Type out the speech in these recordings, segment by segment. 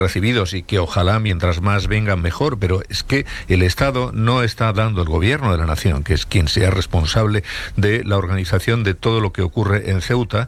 recibidos y que ojalá mientras más vengan mejor, pero es que el Estado no está dando, el gobierno de la nación, que es quien sea responsable de la organización de todo lo que ocurre en Ceuta,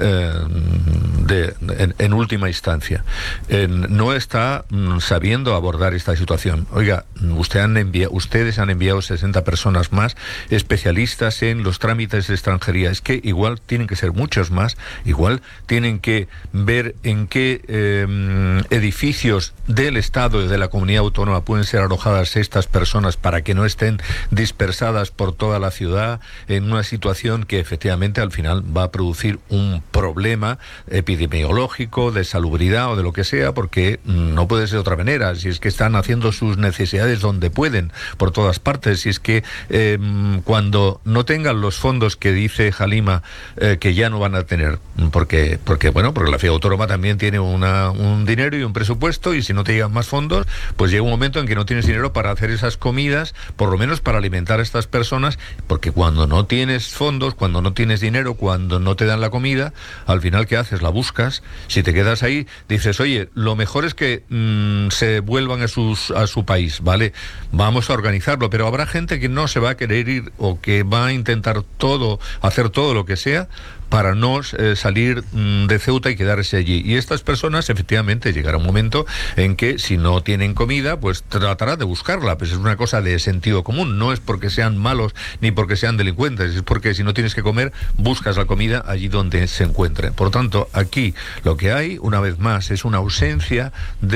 en última instancia, no está sabiendo abordar esta situación. Oiga, ustedes han enviado 60 personas más especialistas en los trámites de extranjería. Es que igual tienen que ser muchos más, igual tienen que ver en qué edificios del Estado y de la comunidad autónoma pueden ser alojadas estas personas para que no estén dispersadas por toda la ciudad en una situación que efectivamente al final va a producir un problema epidemiológico, de salubridad o de lo que sea, porque no puede ser de otra manera. Si es que están haciendo sus necesidades donde pueden, por todas partes, si es que cuando no tengan los fondos que dice Halima que ya no van a tener, porque la ciudad autónoma también tiene un dinero y un presupuesto, y si no te llegan más fondos, pues llega un momento en que no tienes dinero para hacer esas comidas, por lo menos para alimentar a estas personas, porque cuando no tienes fondos, cuando no tienes dinero, cuando no te dan la comida, al final ¿qué haces? La buscas. Si te quedas ahí, dices, oye, lo mejor es que se vuelvan a su país, ¿vale? Vamos a organizarlo, pero habrá gente que no se va a querer ir o que va a intentar hacer todo lo que sea para no salir de Ceuta y quedarse allí. Y estas personas, efectivamente, llegará un momento en que si no tienen comida, pues tratará de buscarla. Pues es una cosa de sentido común. No es porque sean malos ni porque sean delincuentes, es porque si no tienes que comer, buscas la comida allí donde se encuentre. Por tanto, aquí lo que hay, una vez más, es una ausencia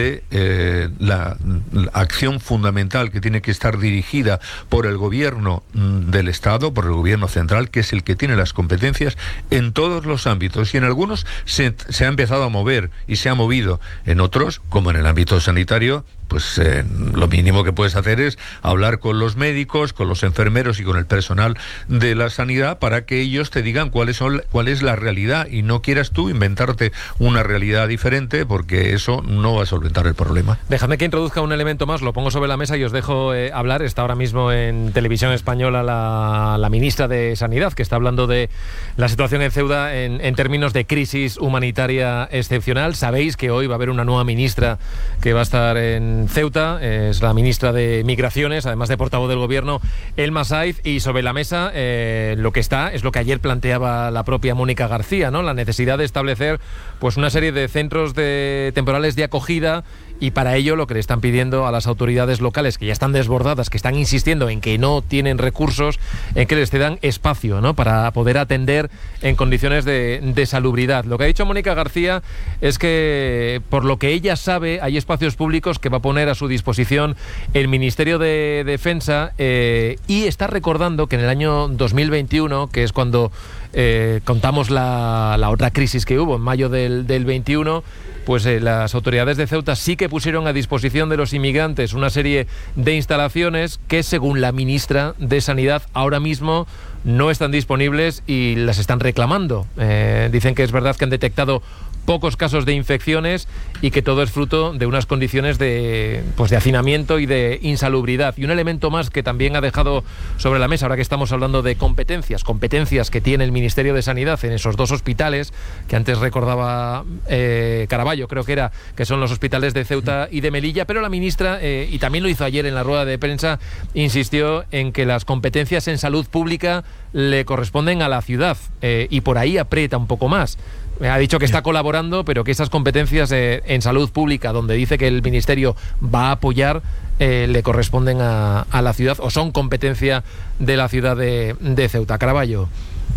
de la acción fundamental que tiene que estar dirigida por el gobierno del Estado, por el gobierno central, que es el que tiene las competencias en todos los ámbitos, y en algunos se ha empezado a mover y se ha movido, en otros, como en el ámbito sanitario, pues lo mínimo que puedes hacer es hablar con los médicos, con los enfermeros y con el personal de la sanidad para que ellos te digan cuál es la realidad, y no quieras tú inventarte una realidad diferente, porque eso no va a solventar el problema. Déjame que introduzca un elemento más, lo pongo sobre la mesa y os dejo hablar. Está ahora mismo en Televisión Española la ministra de Sanidad, que está hablando de la situación en Ceuta en términos de crisis humanitaria excepcional. Sabéis que hoy va a haber una nueva ministra que va a estar en Ceuta, es la ministra de Migraciones, además de portavoz del gobierno, Elma Saiz, y sobre la mesa lo que está es lo que ayer planteaba la propia Mónica García, ¿no? La necesidad de establecer pues una serie de centros temporales de acogida, y para ello lo que le están pidiendo a las autoridades locales, que ya están desbordadas, que están insistiendo en que no tienen recursos, en que les cedan espacio, ¿no?, para poder atender en condiciones de salubridad. Lo que ha dicho Mónica García es que, por lo que ella sabe, hay espacios públicos que va a poner a su disposición el Ministerio de Defensa, y está recordando que en el año 2021, que es cuando contamos la otra crisis que hubo en mayo del 21, pues las autoridades de Ceuta sí que pusieron a disposición de los inmigrantes una serie de instalaciones que, según la ministra de Sanidad, ahora mismo no están disponibles y las están reclamando. Dicen que es verdad que han detectado pocos casos de infecciones y que todo es fruto de unas condiciones de hacinamiento y de insalubridad. Y un elemento más que también ha dejado sobre la mesa, ahora que estamos hablando de competencias que tiene el Ministerio de Sanidad en esos dos hospitales que antes recordaba Caraballo, creo que son los hospitales de Ceuta y de Melilla, pero la ministra, y también lo hizo ayer en la rueda de prensa, insistió en que las competencias en salud pública le corresponden a la ciudad, y por ahí aprieta un poco más. Ha dicho que está colaborando, pero que esas competencias en salud pública, donde dice que el Ministerio va a apoyar, le corresponden a la ciudad, o son competencia de la ciudad de Ceuta. Caraballo.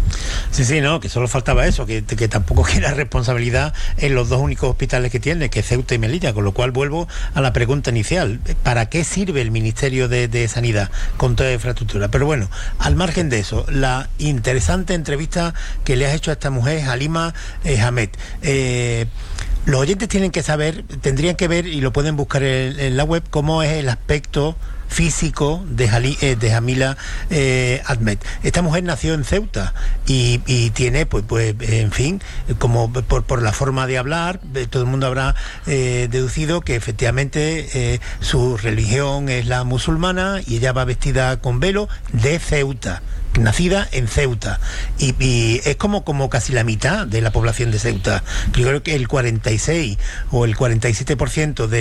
Sí, no, que solo faltaba eso, que tampoco quiera responsabilidad en los dos únicos hospitales que tiene, que es Ceuta y Melilla, con lo cual vuelvo a la pregunta inicial: ¿para qué sirve el Ministerio de Sanidad con toda la infraestructura? Pero bueno, al margen de eso, la interesante entrevista que le has hecho a esta mujer, Halima Hamed, los oyentes tendrían que ver, y lo pueden buscar en la web, cómo es el aspecto físico de Halima Hamed. Esta mujer nació en Ceuta y tiene, en fin, como por la forma de hablar, todo el mundo habrá deducido que efectivamente su religión es la musulmana, y ella va vestida con velo de Ceuta. nacida en Ceuta. Y es como casi la mitad de la población de Ceuta. Yo creo que el 46 o el 47% de